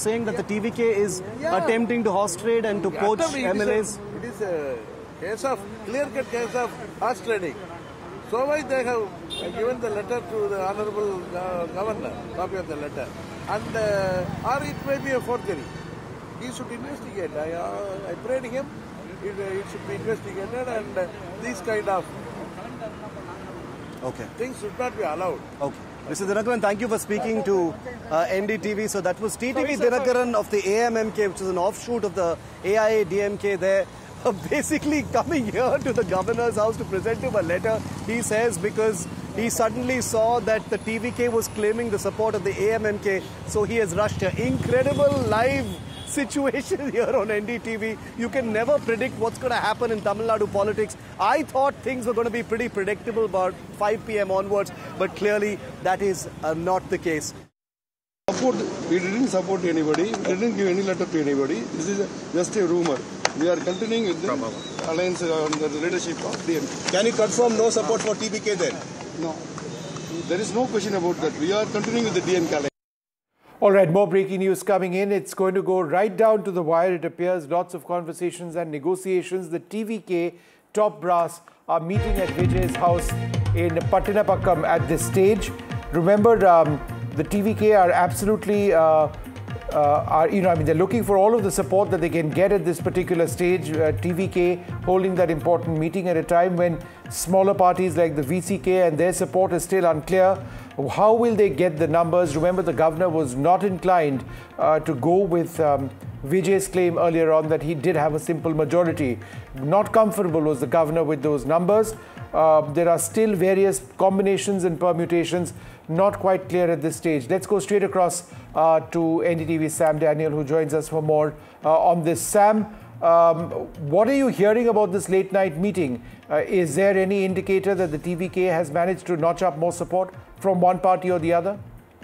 saying that the TVK is attempting to horse trade and to poach MLAs? It is a clear-cut case of horse trading. So why they have given the letter to the Honorable Governor, copy of the letter, and or it may be a forgery. He should investigate. I pray to him. It should be investigated, and these kind of things should not be allowed. Okay. Mr. Dinakaran, thank you for speaking to NDTV. So that was TTV Dinakaran of the AMMK, which is an offshoot of the AIADMK there. Basically coming here to the governor's house to present him a letter, he says, because he suddenly saw that the TVK was claiming the support of the AMMK, so he has rushed here. Incredible live situation here on NDTV. You can never predict what's going to happen in Tamil Nadu politics. I thought things were going to be pretty predictable about 5 p.m. onwards, but clearly that is not the case. We didn't support anybody. We didn't give any letter to anybody. This is just a rumor. We are continuing with the alliance on the leadership of DMK. Can you confirm no support for TVK then? No. There is no question about that. We are continuing with the DMK alliance. All right, more breaking news coming in. It's going to go right down to the wire. It appears lots of conversations and negotiations. The TVK top brass are meeting at Vijay's house in Pattinapakkam at this stage. Remember, the TVK are absolutely, they're looking for all of the support that they can get at this particular stage. TVK holding that important meeting at a time when smaller parties like the VCK and their support is still unclear. How will they get the numbers? Remember, the governor was not inclined to go with Vijay's claim earlier on that he did have a simple majority. Not comfortable was the governor with those numbers. There are still various combinations and permutations, not quite clear at this stage. Let's go straight across to NDTV's Sam Daniel, who joins us for more on this. Sam, what are you hearing about this late night meeting? Is there any indicator that the TVK has managed to notch up more support from one party or the other?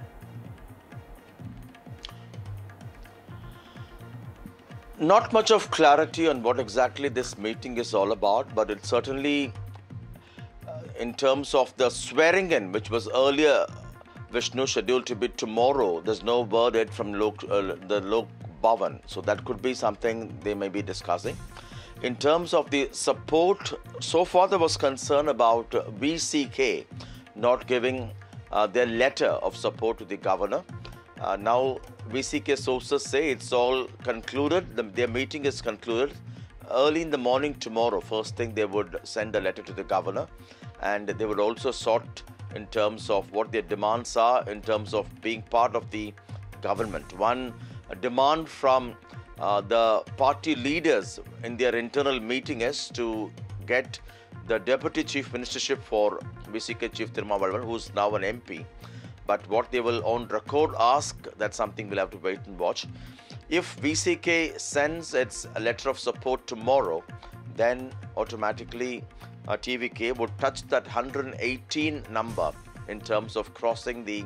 Not much of clarity on what exactly this meeting is all about, but it certainly, in terms of the swearing in, which was earlier, Vishnu, scheduled to be tomorrow, there's no word yet from the Lok Bhavan. So that could be something they may be discussing. In terms of the support, so far there was concern about VCK not giving their letter of support to the governor. Now VCK sources say it's all concluded, their meeting is concluded. Early in the morning tomorrow, first thing, they would send a letter to the governor, and they would also sort in terms of what their demands are in terms of being part of the government. One demand from the party leaders in their internal meeting is to get the Deputy Chief Ministership for VCK Chief Tirumalavan, who's now an MP. But what they will on record ask, that's something we'll have to wait and watch. If VCK sends its letter of support tomorrow, then automatically TVK would touch that 118 number in terms of crossing the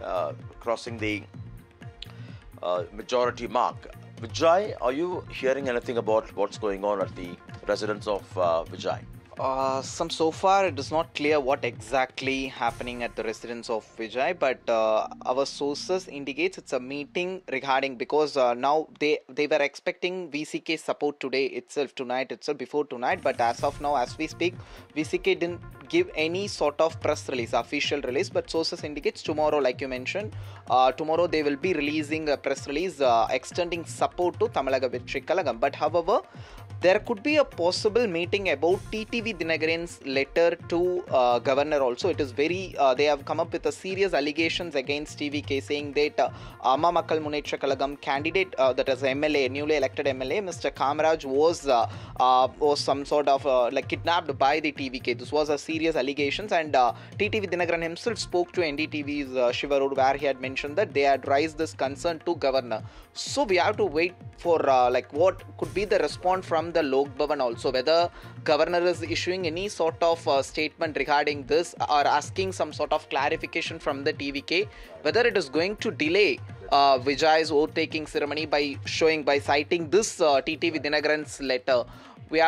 majority mark. Vijay, are you hearing anything about what's going on at the residence of Vijay? So far it is not clear what exactly happening at the residence of Vijay, but our sources indicates it's a meeting regarding, because now they were expecting VCK support tonight itself, before tonight, but as of now, as we speak, VCK didn't give any sort of press release, official release, but sources indicates tomorrow, like you mentioned, tomorrow they will be releasing a press release extending support to Tamalaga Vettri Kalagam. But however, there could be a possible meeting about TTV Dinakaran's letter to governor also. It is very, they have come up with a serious allegations against TVK, saying that Amma Makkal Munnetra Kalagam candidate, that is MLA, newly elected MLA, Mr. Kamaraj was some sort of like kidnapped by the TVK. This was a serious allegations, and TTV Dinakaran himself spoke to NDTV's Shiva Road, where he had mentioned that they had raised this concern to governor. So we have to wait for like what could be the response from the Lok Bhavan also, whether governor is issuing any sort of statement regarding this or asking some sort of clarification from the TVK, whether it is going to delay Vijay's vote-taking ceremony by citing this TTV Dinakaran's letter. We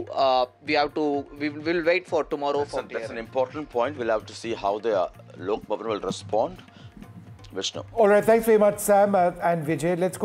will wait for tomorrow. That's an important point. We'll have to see how the Lok Bhavan will respond. Vishnu. All right, thanks very much, Sam and Vijay. Let's go.